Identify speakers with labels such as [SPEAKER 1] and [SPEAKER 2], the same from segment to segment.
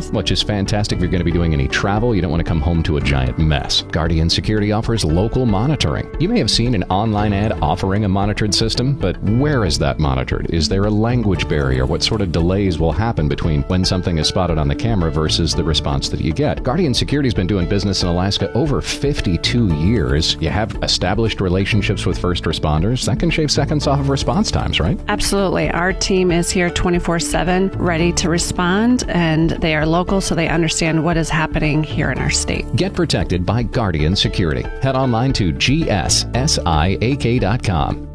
[SPEAKER 1] responders.
[SPEAKER 2] Which is fantastic if you're going to be doing any travel. You don't want to come home to a giant mess. Guardian Security offers local monitoring. You may have seen an online ad offering a monitored system, but where is that monitored? Is there a language barrier? What sort of delays will happen between when something is spotted on the camera versus the response that you get? Guardian Security's been doing business in Alaska over 52 years. You have established relationships with first responders. That can shave seconds off of response times, right?
[SPEAKER 3] Absolutely. Our team is here 24/7, ready to respond, and they are local, so they understand what is happening here in our state.
[SPEAKER 2] Get protected by Guardian Security. Head online to gssiak.com.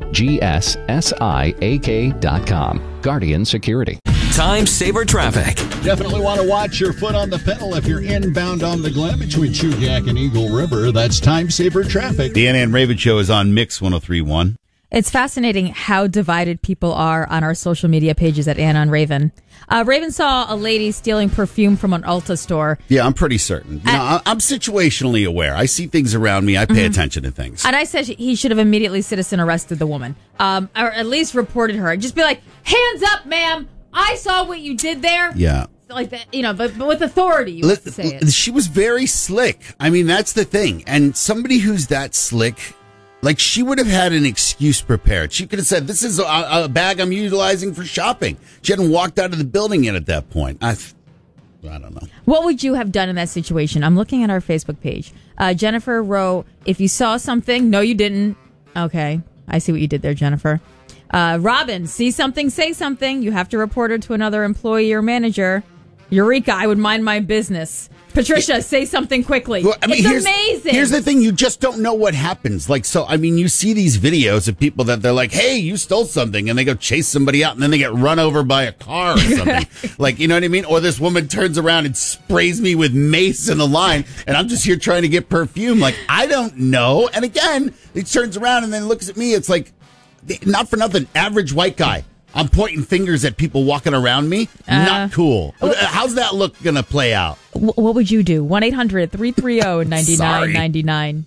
[SPEAKER 2] gssiak.com. Guardian Security.
[SPEAKER 4] Time Saver Traffic.
[SPEAKER 5] Definitely want to watch your foot on the pedal if you're inbound on the Glen between Chugach and Eagle River. That's Time Saver Traffic.
[SPEAKER 6] The Ann Raven Show is on Mix 103.1.
[SPEAKER 1] It's fascinating how divided people are on our social media pages at Ann on Raven. Raven saw a lady stealing perfume from an Ulta store.
[SPEAKER 6] Yeah, I'm pretty certain. I'm situationally aware. I see things around me. I pay attention to things.
[SPEAKER 1] And I said he should have immediately citizen arrested the woman, or at least reported her. Just be like, hands up, ma'am. I saw what you did there.
[SPEAKER 6] Yeah.
[SPEAKER 1] Like that, but with authority, you have to say it.
[SPEAKER 6] She was very slick. I mean, that's the thing. And somebody who's that slick, like, she would have had an excuse prepared. She could have said, this is a bag I'm utilizing for shopping. She hadn't walked out of the building yet at that point. I don't know.
[SPEAKER 1] What would you have done in that situation? I'm looking at our Facebook page. Jennifer wrote, if you saw something, no, you didn't. Okay. I see what you did there, Jennifer. Robin, see something, say something. You have to report her to another employee or manager. Eureka, I would mind my business. Patricia, say something quickly. Well, I mean, it's amazing.
[SPEAKER 6] Here's the thing. You just don't know what happens. Like, so, I mean, you see these videos of people that they're like, hey, you stole something. And they go chase somebody out and then they get run over by a car or something. Like, you know what I mean? Or this woman turns around and sprays me with mace in the line. And I'm just here trying to get perfume. Like, I don't know. And again, he turns around and then looks at me. It's like, not for nothing, average white guy. I'm pointing fingers at people walking around me. Not cool. How's that look going to play out?
[SPEAKER 1] What would you do? 1-800-330-9999.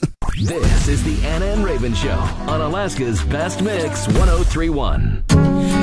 [SPEAKER 4] This is the Ann and Raven Show on Alaska's Best Mix 103.1.